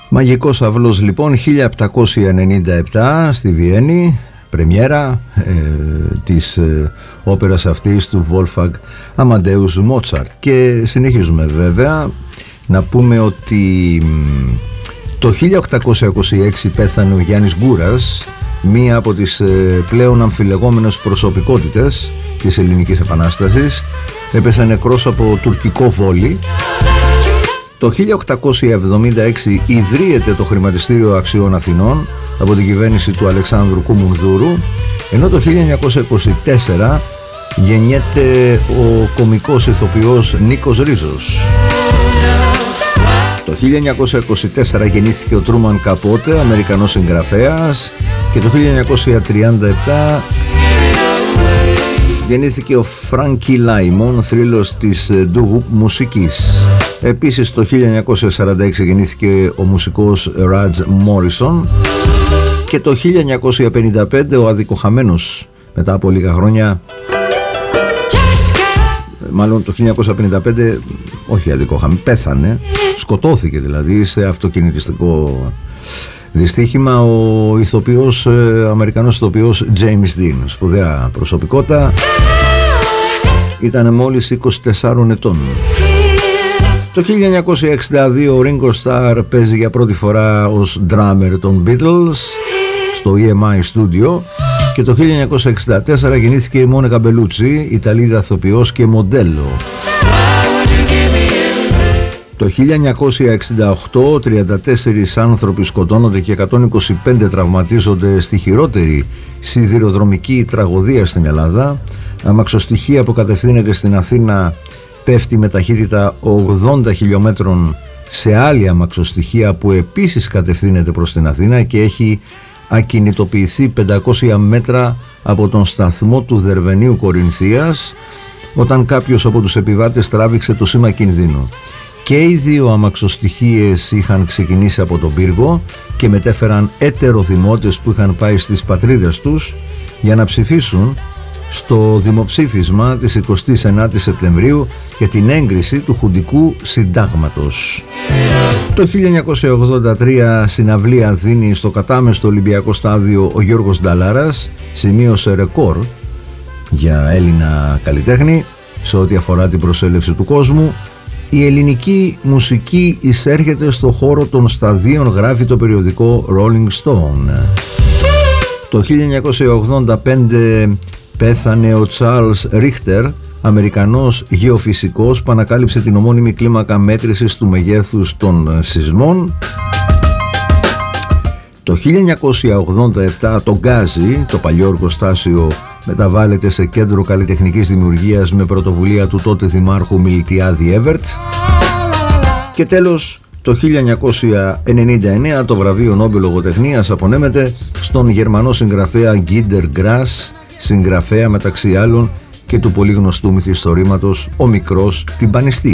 Μαγικός αυλός λοιπόν, 1797 στη Βιέννη, πρεμιέρα της όπερας αυτής του Wolfgang Amadeus Mozart. Και συνεχίζουμε βέβαια να πούμε ότι το 1826 πέθανε ο Γιάννης Γκούρας, μία από τις πλέον αμφιλεγόμενες προσωπικότητες της Ελληνικής Επανάστασης. Έπεσε νεκρός από τουρκικό βόλι. Το 1876 ιδρύεται το Χρηματιστήριο Αξιών Αθηνών από την κυβέρνηση του Αλεξάνδρου Κουμουνδούρου, ενώ το 1924 γεννιέται ο κωμικός ηθοποιός Νίκος Ρίζος. Το 1924 γεννήθηκε ο Τρούμαν Καπότε, Αμερικανός συγγραφέας, και το 1937 γεννήθηκε ο Φράνκι Λάιμον, θρύλος της ντουγουπ μουσικής. Επίσης το 1946 γεννήθηκε ο μουσικός Ράτζ Μόρισον και το 1955 ο αδικοχαμένος μετά από λίγα χρόνια, μάλλον το 1955, όχι αδικοχαμένος, πέθανε, σκοτώθηκε δηλαδή σε αυτοκινητιστικό δυστύχημα ο ηθοποιός, Αμερικανός ηθοποιός James Dean, σπουδαία προσωπικότητα, ήταν μόλις 24 ετών. Το 1962 ο Ringo Starr παίζει για πρώτη φορά ως drummer των Beatles στο EMI Studio και το 1964 γεννήθηκε η Μόνικα Μπελούτσι, Ιταλίδα ηθοποιός και μοντέλο. Το 1968 34 άνθρωποι σκοτώνονται και 125 τραυματίζονται στη χειρότερη σιδηροδρομική τραγωδία στην Ελλάδα. Αμαξοστοιχεία που κατευθύνεται στην Αθήνα πέφτει με ταχύτητα 80 χιλιόμετρων σε άλλη αμαξοστοιχεία που επίσης κατευθύνεται προς την Αθήνα και έχει ακινητοποιηθεί 500 μέτρα από τον σταθμό του Δερβενίου Κορινθίας όταν κάποιος από τους επιβάτες τράβηξε το σήμα κινδύνου. Και οι δύο αμαξοστοιχείες είχαν ξεκινήσει από τον πύργο και μετέφεραν ετεροδημότες που είχαν πάει στις πατρίδες τους για να ψηφίσουν στο δημοψήφισμα της 29ης Σεπτεμβρίου για την έγκριση του Χουντικού Συντάγματος. Το 1983 συναυλία δίνει στο κατάμεστο Ολυμπιακό Στάδιο ο Γιώργος Νταλάρας, σημείωσε ρεκόρ για Έλληνα καλλιτέχνη σε ό,τι αφορά την προσέλευση του κόσμου. Η ελληνική μουσική εισέρχεται στο χώρο των σταδίων, γράφει το περιοδικό Rolling Stone. Το 1985 πέθανε ο Τσάρλς Ρίχτερ, Αμερικανός γεωφυσικός που ανακάλυψε την ομώνυμη κλίμακα μέτρησης του μεγέθους των σεισμών. Το 1987 το Γκάζι, το παλιό εργοστάσιο, μεταβάλλεται σε κέντρο καλλιτεχνικής δημιουργίας με πρωτοβουλία του τότε δημάρχου Μιλτιάδη Έβερτ. Και τέλος, το 1999 το βραβείο Νόμπελ λογοτεχνίας απονέμεται στον Γερμανό συγγραφέα Γκίντερ Γκράς, συγγραφέα μεταξύ άλλων και του πολύ γνωστού μυθιστορήματος «Ο μικρός τυμπανιστής».